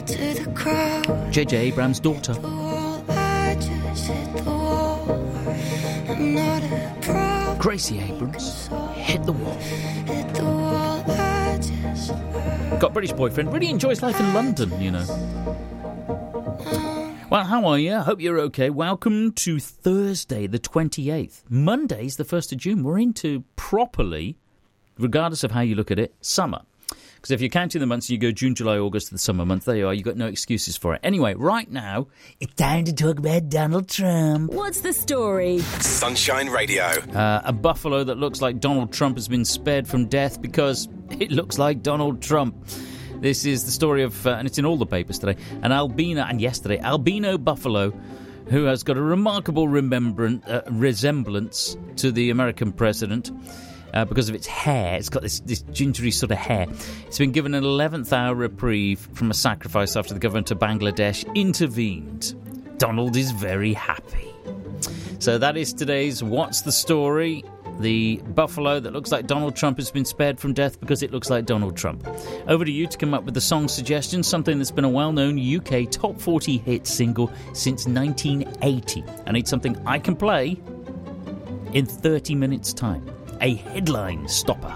J.J. Abrams' daughter. Gracie Abrams hit the wall. Got a British boyfriend, really enjoys life in London, you know. Well, how are you? I hope you're okay. Welcome to Thursday, the 28th. Monday's the 1st of June. We're into properly, regardless of how you look at it, summer. Because if you're counting the months, you go June, July, August, the summer month, there you are. You've got no excuses for it. Anyway, right now, it's time to talk about Donald Trump. What's the story? Sunshine Radio. A buffalo that looks like Donald Trump has been spared from death because it looks like Donald Trump. This is the story of, and it's in all the papers today, albino buffalo who has got a remarkable resemblance to the American president. Because of its hair. It's got this gingery sort of hair. It's been given an 11th hour reprieve from a sacrifice after the government of Bangladesh intervened. Donald is very happy. So that is today's What's the Story? The buffalo that looks like Donald Trump has been spared from death because it looks like Donald Trump. Over to you to come up with the song suggestion, something that's been a well-known UK top 40 hit single since 1980. I need something I can play in 30 minutes' time. A headline stopper.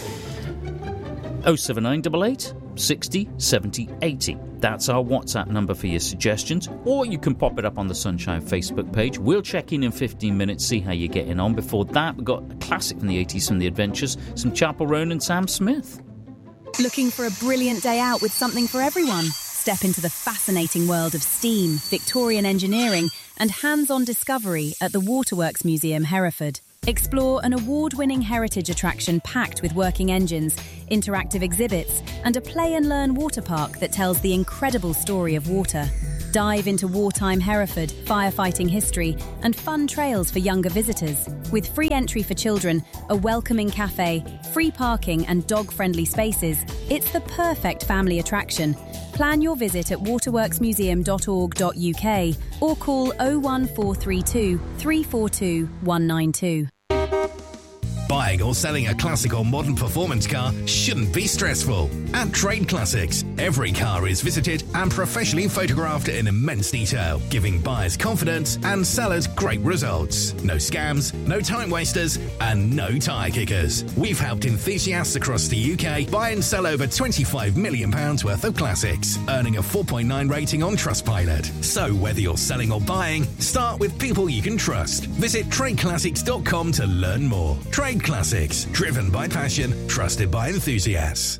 07988 60 70 80. That's our WhatsApp number for your suggestions. Or you can pop it up on the Sunshine Facebook page. We'll check in 15 minutes, see how you're getting on. Before that, we've got a classic from the 80s from The Adventures, some Chapel Roan and Sam Smith. Looking for a brilliant day out with something for everyone? Step into the fascinating world of steam, Victorian engineering and hands-on discovery at the Waterworks Museum, Hereford. Explore an award-winning heritage attraction packed with working engines, interactive exhibits, and a play-and-learn water park that tells the incredible story of water. Dive into wartime Hereford, firefighting history, and fun trails for younger visitors. With free entry for children, a welcoming cafe, free parking, and dog-friendly spaces, it's the perfect family attraction. Plan your visit at waterworksmuseum.org.uk or call 01432 342 192. Buying or selling a classic or modern performance car shouldn't be stressful. At Trade Classics, every car is visited and professionally photographed in immense detail, giving buyers confidence and sellers great results. No scams, no time wasters, and no tyre kickers. We've helped enthusiasts across the UK buy and sell over £25 million worth of classics, earning a 4.9 rating on Trustpilot. So whether you're selling or buying, start with people you can trust. Visit tradeclassics.com to learn more. Trade Classics, driven by passion, trusted by enthusiasts.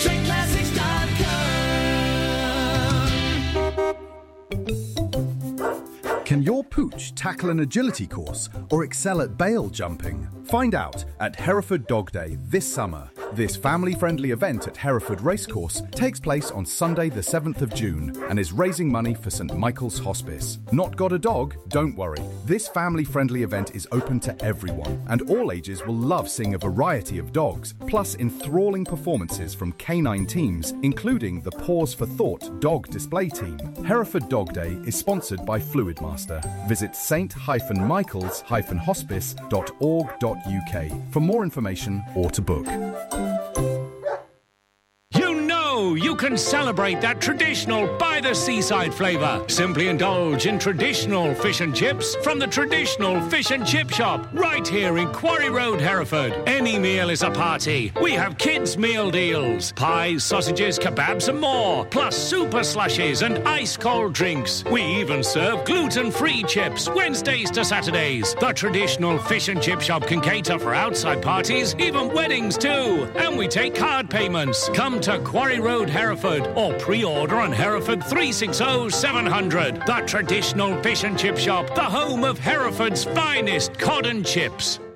TradeClassics.com. Can your pooch tackle an agility course or excel at bail jumping? Find out at Hereford Dog Day this summer. This family-friendly event at Hereford Racecourse takes place on Sunday the 7th of June and is raising money for St Michael's Hospice. Not got a dog? Don't worry. This family-friendly event is open to everyone and all ages will love seeing a variety of dogs, plus enthralling performances from canine teams, including the Pause for Thought dog display team. Hereford Dog Day is sponsored by Fluidmaster. Visit st-michaels-hospice.org.uk for more information or to book. You can celebrate that traditional by-the-seaside flavour. Simply indulge in traditional fish and chips from the traditional fish and chip shop right here in Quarry Road, Hereford. Any meal is a party. We have kids' meal deals. Pies, sausages, kebabs and more. Plus super slushes and ice-cold drinks. We even serve gluten-free chips Wednesdays to Saturdays. The traditional fish and chip shop can cater for outside parties, even weddings too. And we take card payments. Come to Quarry Road, Hereford, or pre-order on Hereford 360 700. The traditional fish and chip shop, the home of Hereford's finest cod and chips.